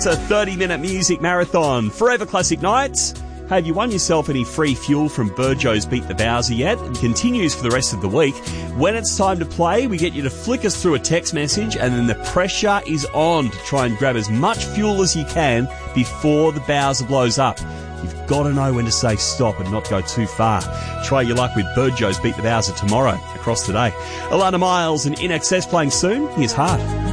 It's a 30-minute music marathon. Forever Classic Nights. Have you won yourself any free fuel from Burjo's Beat the Bowser yet? It continues for the rest of the week. When it's time to play, we get you to flick us through a text message, and then the pressure is on to try and grab as much fuel as you can before the Bowser blows up. You've got to know when to say stop and not go too far. Try your luck with Burjo's Beat the Bowser tomorrow across today. Alana Miles and INXS playing soon. Here's Hard.